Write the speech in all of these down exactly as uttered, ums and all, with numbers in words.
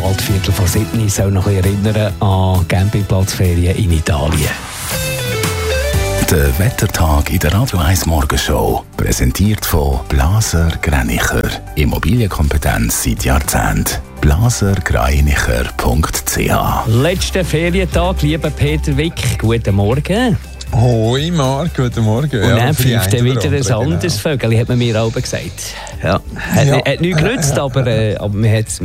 Waldviertel von Sydney soll noch erinnern an Campingplatzferien in Italien. Der Wettertag in der Radio eins Morgenshow. Präsentiert von Blaser Greinicher. Immobilienkompetenz seit Jahrzehnten. blaser greinicher punkt c h. Letzter Ferientag, lieber Peter Wick, guten Morgen. Hoi Marc, guten Morgen. Und ja, dann pfeift er wieder ein genau. anderes Vögel, hat man mir auch gesagt. Ja. Hat, Ja. hat nichts genützt, aber, äh, aber man hat es.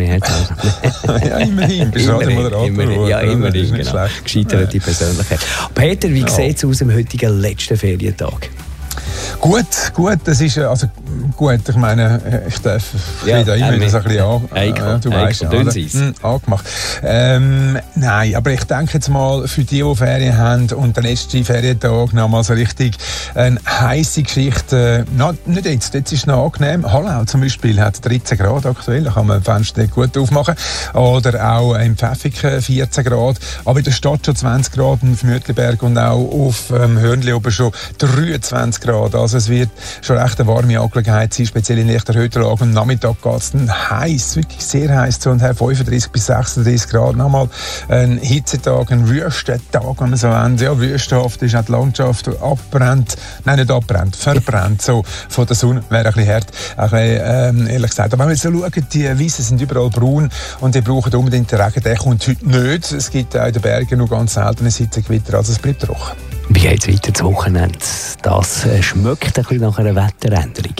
Ja, immerhin, bist du Immerhin, Moderator immerhin, geworden, ja, oder? Das immerhin, ist nicht genau. schlecht. Gescheiterte Persönlichkeit. Peter, wie Ja. sieht es aus am heutigen letzten Ferientag? Gut, gut, das ist, also gut, ich meine, ich darf Ja, da immer äh, das ein bisschen an, Eichel, ja, du weißt, Eichel, oder? dünn Hm, angemacht. Ähm, nein, aber ich denke jetzt mal, für die, die Ferien haben und den letzten Ferientag noch mal so richtig eine heisse Geschichte, na, nicht jetzt, jetzt ist es noch angenehm. Hallau zum Beispiel hat dreizehn Grad aktuell, da kann man das Fenster gut aufmachen. Oder auch im Pfäffiken vierzehn Grad, aber in der Stadt schon zwanzig Grad, auf Mütliberg und auch auf ähm, Hörnli oben schon dreiundzwanzig Grad. Also es wird schon recht eine warme Angelegenheit sein, speziell in leichter Höhenlage. Und am Nachmittag geht es dann heiß, wirklich sehr heiß zu und her, fünfunddreißig bis sechsunddreißig Grad. Nochmal ein Hitzetag, ein Wüstentag, wenn man so nennt. Ja, wüstenhaft ist auch die Landschaft abbrennt, nein, nicht abbrennt, verbrennt. So, von der Sonne wäre ein bisschen hart, ein bisschen, ähm, ehrlich gesagt. Aber wenn wir so schauen, die Wiesen sind überall braun und die brauchen unbedingt den Regen. Der kommt heute nicht. Es gibt auch in den Bergen nur ganz seltene Hitzegewitter, also es bleibt trocken. Wie geht es weiter zum Wochenende? Das äh, schmeckt ein bisschen nach einer Wetteränderung.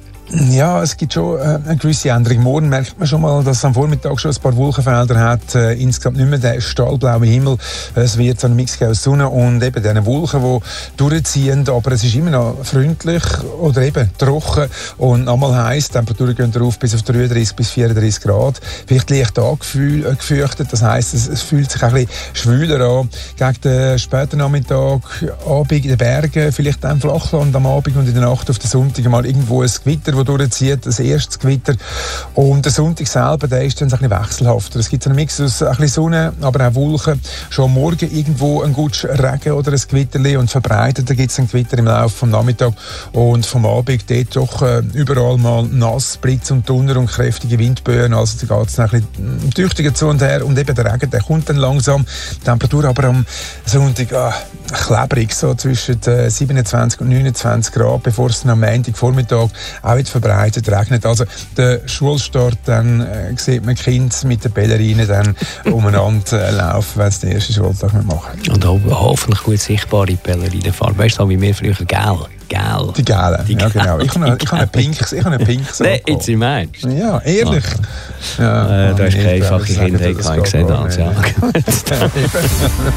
Ja, es gibt schon äh, eine gewisse Änderung. Morgen merkt man schon mal, dass es am Vormittag schon ein paar Wolkenfelder hat. Äh, insgesamt nicht mehr der stahlblaue Himmel. Es wird so ein Mix aus Sonne und eben diese Wolken, die durchziehen. Aber es ist immer noch freundlich oder eben trocken und nochmal heiß. Die Temperaturen gehen darauf bis auf dreiunddreißig bis vierunddreißig Grad. Vielleicht leicht angefürchtet. Das heisst, es, es fühlt sich ein bisschen schwüler an. Gegen den späten Nachmittag, Abend in den Bergen, vielleicht dann Flachland am Abend und in der Nacht auf den Sonntag mal irgendwo ein Gewitter, das durchzieht, das erste Gewitter. Und der Sonntag selber, der ist dann so ein bisschen wechselhafter. Es gibt einen Mix aus ein bisschen Sonne, aber auch Wolken. Schon am Morgen irgendwo ein gutes Regen oder ein Gewitterli und verbreitet, da gibt es ein Gewitter im Laufe des Nachmittags und vom Abend dort doch äh, überall mal nass, Blitz und Donner und kräftige Windböen. Also da geht es ein bisschen tüchtiger zu und her und eben der Regen, der kommt dann langsam. Die Temperatur aber am Sonntag ah, klebrig, so zwischen äh, siebenundzwanzig und neunundzwanzig Grad, bevor es dann am Montagvormittag auch wieder verbreitet regnet. Also der Schulstart, dann äh, sieht man Kinder mit den Ballerinen dann umeinander äh, laufen, wenn sie den ersten Schultag machen. Und auch hoffentlich gut sichtbare Ballerinenfarbe. Weißt du, so wie wir früher gel. Gel. Die gelben, Die ja genau. Ich habe die eine, eine pink, ich habe eine pink Nein, jetzt im Ernst. Ja, ehrlich. Ah. Ja, äh, du hast keine einfache Kindheit Kindheit gehabt, ich sehe das. Ja.